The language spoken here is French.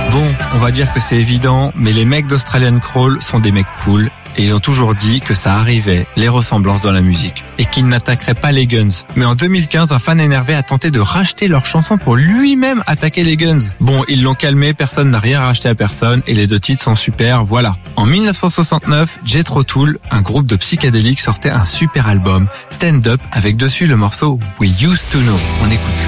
Bon, on va dire que c'est évident, mais les mecs d'Australian Crawl sont des mecs cool. Et ils ont toujours dit que ça arrivait, les ressemblances dans la musique, et qu'ils n'attaqueraient pas les Guns. Mais en 2015, un fan énervé a tenté de racheter leur chanson pour lui-même attaquer les Guns. Bon, ils l'ont calmé, personne n'a rien racheté à personne, et les deux titres sont super, voilà. En 1969, Jethro Tull, un groupe de psychédéliques, sortait un super album, Stand Up, avec dessus le morceau We Used to Know. On écoute.